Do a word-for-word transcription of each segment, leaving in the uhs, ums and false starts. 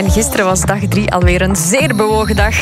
En gisteren was dag drie alweer een zeer bewogen dag.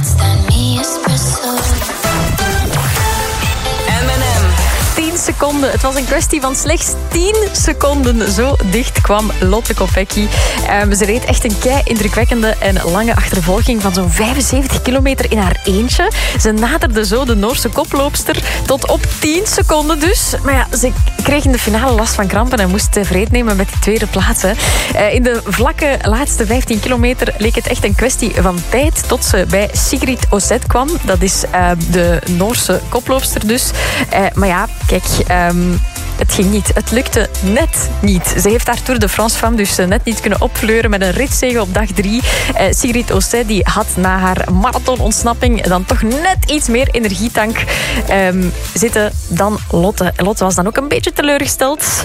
tien seconden. Het was een kwestie van slechts tien seconden. Zo dicht kwam Lotte Kopecky. Um, ze reed echt een kei-indrukwekkende en lange achtervolging van zo'n vijfenzeventig kilometer in haar eentje. Ze naderde zo de Noorse koploopster tot op tien seconden dus. Maar ja, ze kreeg in de finale last van krampen en moest vrede nemen met die tweede plaats. Hè. Uh, in de vlakke laatste vijftien kilometer leek het echt een kwestie van tijd tot ze bij Sigrid Ozet kwam. Dat is uh, de Noorse koploopster dus. Uh, maar ja, kijk, um, het ging niet. Het lukte net niet. Ze heeft haar Tour de France femme dus net niet kunnen opfleuren met een ritzege op dag drie. Uh, Sigrid Ozet die had na haar marathonontsnapping dan toch net iets meer energietank um, zitten dan Lotte. Lotte was dan ook een beetje teleurgesteld.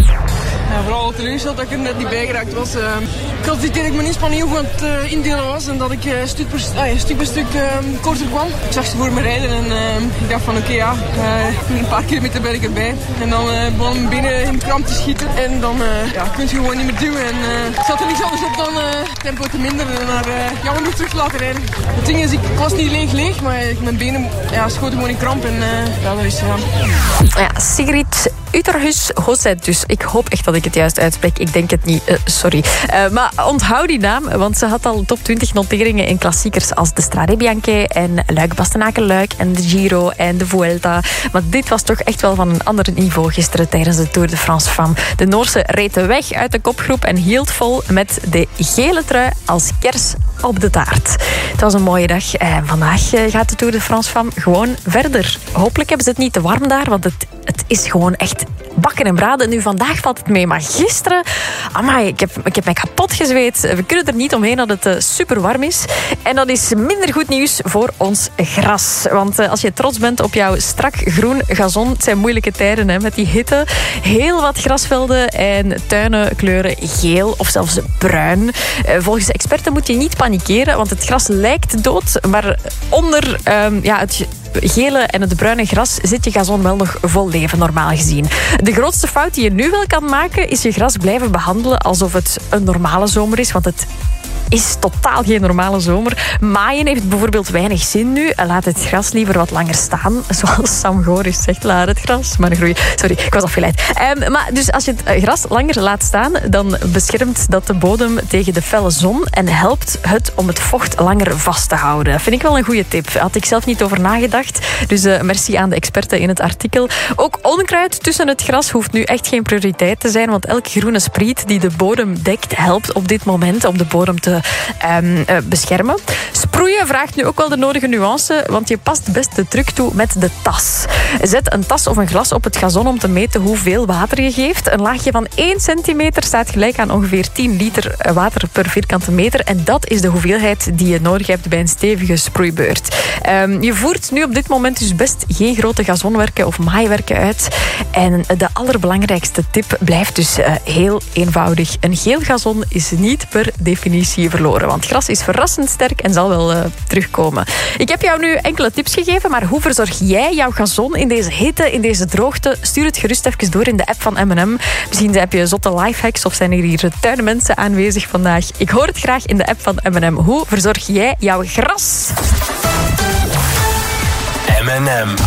Ja, vooral teleurgesteld dat ik er net niet bij geraakt was. Uh, ik had het idee dat ik mijn inspanning goed aan het uh, indelen was en dat ik uh, stuk, per, uh, stuk bij stuk uh, korter kwam. Ik zag ze voor me rijden en uh, ik dacht van oké okay, ja, uh, een paar kilometer ben ik erbij. En dan uh, begon mijn benen in kramp te schieten en dan uh, ja, kun je gewoon niet meer duwen. En uh, ik zat er niks anders op dan uh, tempo te minderen en naar uh, jammer genoeg terug te laten rijden. Het ding is, ik, ik was niet leeg leeg, maar mijn benen ja, schoten gewoon in kramp en uh, ja, dat is ja. Ja, Sigrid Uterhus Ozet dus. Ik hoop echt dat ik het juist uitspreek. Ik denk het niet. Uh, sorry. Uh, maar onthoud die naam, want ze had al top twintig noteringen in klassiekers als de Strade Bianche en Luik-Bastenaken-Luik en de Giro en de Vuelta. Maar dit was toch echt wel van een ander niveau gisteren tijdens de Tour de France femme. De Noorse reed de weg uit de kopgroep en hield vol met de gele trui als kers op de taart. Het was een mooie dag. Uh, vandaag uh, gaat de Tour de France femme gewoon verder. Hopelijk hebben ze het niet te warm daar, want het, het is gewoon echt bakken en braden. Nu, vandaag valt het mee, maar gisteren, amai, ik heb, ik heb mij kapot gezweet. We kunnen er niet omheen dat het uh, super warm is. En dat is minder goed nieuws voor ons gras. Want uh, als je trots bent op jouw strak groen gazon, het zijn moeilijke tijden hè, met die hitte. Heel wat grasvelden en tuinen kleuren geel of zelfs bruin. Uh, volgens de experten moet je niet panikeren, want het gras lijkt dood, maar onder um, ja, het gele en het bruine gras zit je gazon wel nog vol leven, normaal gezien. De grootste fout die je nu wel kan maken, is je gras blijven behandelen alsof het een normale zomer is, want het is totaal geen normale zomer. Maaien heeft bijvoorbeeld weinig zin nu. Laat het gras liever wat langer staan. Zoals Sam Goris zegt, laat het gras maar groeien. Sorry, ik was afgeleid. Um, maar dus als je het gras langer laat staan, dan beschermt dat de bodem tegen de felle zon en helpt het om het vocht langer vast te houden. Vind ik wel een goede tip. Had ik zelf niet over nagedacht. Dus uh, merci aan de experten in het artikel. Ook onkruid tussen het gras hoeft nu echt geen prioriteit te zijn, want elke groene spriet die de bodem dekt, helpt op dit moment om de bodem te Um, uh, beschermen. Sproeien vraagt nu ook wel de nodige nuance, want je past best de truc toe met de tas. Zet een tas of een glas op het gazon om te meten hoeveel water je geeft. Een laagje van één centimeter staat gelijk aan ongeveer tien liter water per vierkante meter. En dat is de hoeveelheid die je nodig hebt bij een stevige sproeibeurt. Um, je voert nu op dit moment dus best geen grote gazonwerken of maaiwerken uit. En de allerbelangrijkste tip blijft dus uh, heel eenvoudig. Een geel gazon is niet per definitie verloren, want gras is verrassend sterk en zal wel uh, terugkomen. Ik heb jou nu enkele tips gegeven, maar hoe verzorg jij jouw gazon in deze hitte, in deze droogte? Stuur het gerust even door in de app van M en M. Misschien heb je zotte lifehacks of zijn er hier tuinmensen aanwezig vandaag. Ik hoor het graag in de app van M en M. Hoe verzorg jij jouw gras? M en M.